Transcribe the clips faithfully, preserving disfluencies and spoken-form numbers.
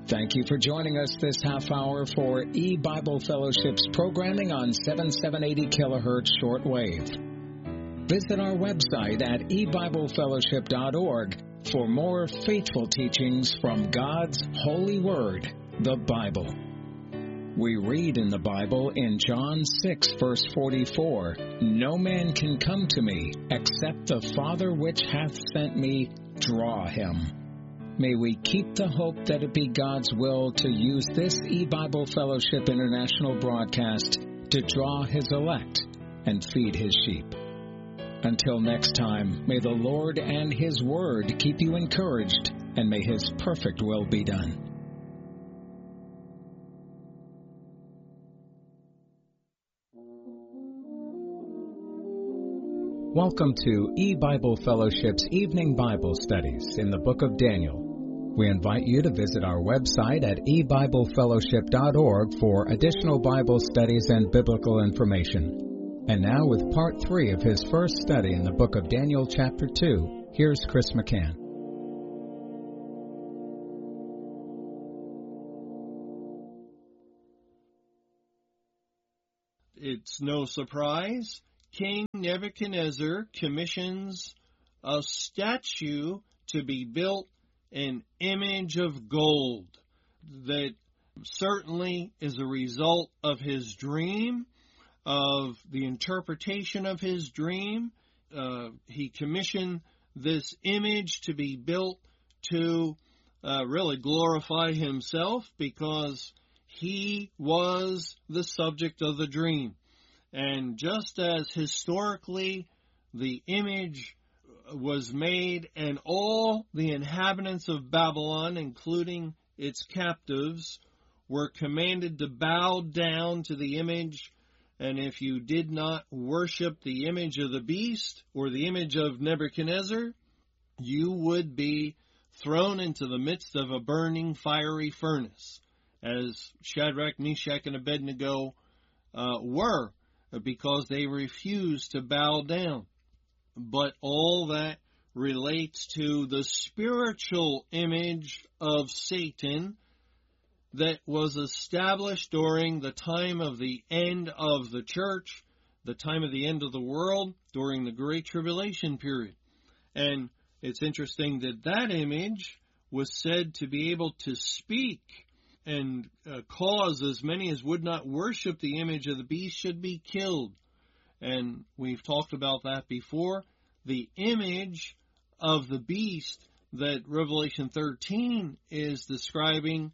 Thank you for joining us this half hour for E-Bible Fellowship's programming on seventy-seven eighty kilohertz shortwave. Visit our website at e bible fellowship dot org for more faithful teachings from God's holy word, the Bible. We read in the Bible in John six, verse forty-four, "No man can come to me except the Father which hath sent me draw him." May we keep the hope that it be God's will to use this E-Bible Fellowship International broadcast to draw His elect and feed His sheep. Until next time, may the Lord and His Word keep you encouraged, and may His perfect will be done. Welcome to E-Bible Fellowship's Evening Bible Studies in the Book of Daniel. We invite you to visit our website at e bible fellowship dot org for additional Bible studies and biblical information. And now with part three of his first study in the book of Daniel chapter two, here's Chris McCann. It's no surprise, King Nebuchadnezzar commissions a statue to be built, an image of gold that certainly is a result of his dream, of the interpretation of his dream. Uh, he commissioned this image to be built to uh, really glorify himself because he was the subject of the dream. And just as historically the image was made, and all the inhabitants of Babylon, including its captives, were commanded to bow down to the image, and if you did not worship the image of the beast or the image of Nebuchadnezzar, you would be thrown into the midst of a burning fiery furnace, as Shadrach, Meshach, and Abednego uh, were, because they refused to bow down. But all that relates to the spiritual image of Satan that was established during the time of the end of the church, the time of the end of the world, during the Great Tribulation period. And it's interesting that that image was said to be able to speak and uh, cause as many as would not worship the image of the beast should be killed. And we've talked about that before. The image of the beast that Revelation thirteen is describing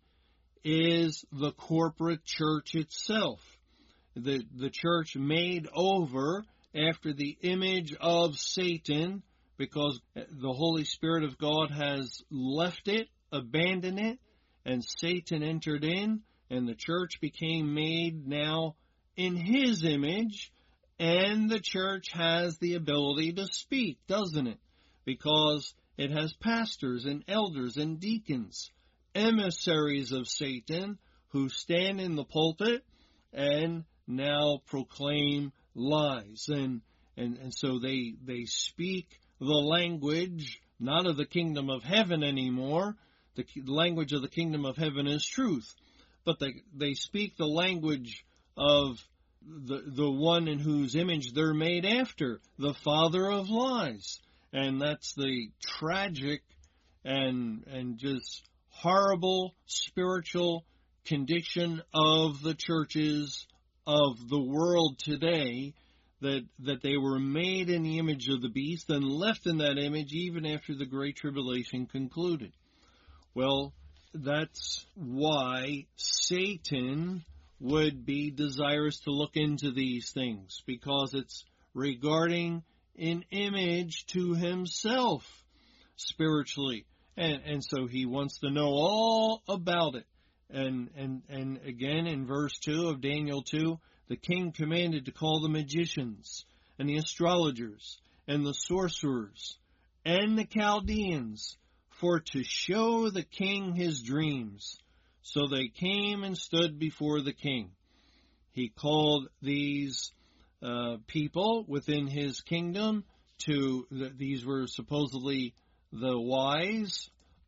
is the corporate church itself. The, the church made over after the image of Satan, because the Holy Spirit of God has left it, abandoned it, and Satan entered in, and the church became made now in his image. And the church has the ability to speak, doesn't it? Because it has pastors and elders and deacons, emissaries of Satan, who stand in the pulpit and now proclaim lies. And and, and so they, they speak the language, not of the kingdom of heaven anymore. The language of the kingdom of heaven is truth. But they, they speak the language of the the one in whose image they're made after, the father of lies. And that's the tragic and and just horrible spiritual condition of the churches of the world today, that that they were made in the image of the beast and left in that image even after the Great Tribulation concluded. Well, that's why Satan would be desirous to look into these things, because it's regarding an image to himself spiritually. And, and so he wants to know all about it. And, and, and again, in verse two of Daniel two, the king commanded to call the magicians and the astrologers and the sorcerers and the Chaldeans for to show the king his dreams. So they came and stood before the king. He called these uh, people within his kingdom to, these were supposedly the wise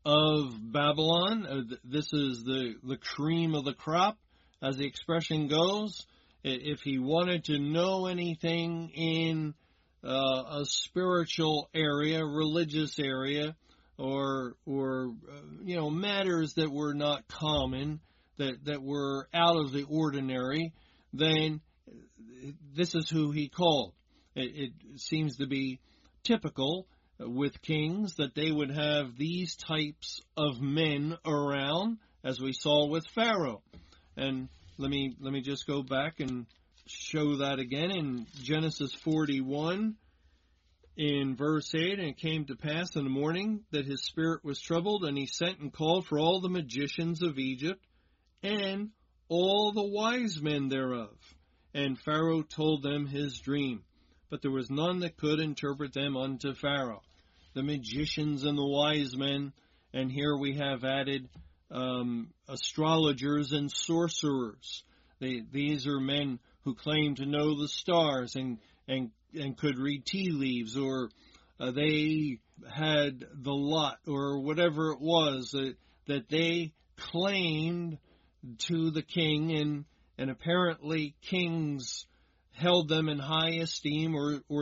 of Babylon. Uh, th- this is the, the cream of the crop, as the expression goes. If he wanted to know anything in uh, a spiritual area, religious area, or or uh, you know, matters that were not common, that that were out of the ordinary, then this is who he called. It, it seems to be typical with kings that they would have these types of men around, as we saw with Pharaoh. And let me let me just go back and show that again in Genesis forty-one. In verse eight, and it came to pass in the morning that his spirit was troubled, and he sent and called for all the magicians of Egypt, and all the wise men thereof. And Pharaoh told them his dream, but there was none that could interpret them unto Pharaoh. The magicians and the wise men, and here we have added um, astrologers and sorcerers. They, these are men who claim to know the stars and and and could read tea leaves, or uh, they had the lot, or whatever it was that, that they claimed to the king, and, and apparently kings held them in high esteem, or, or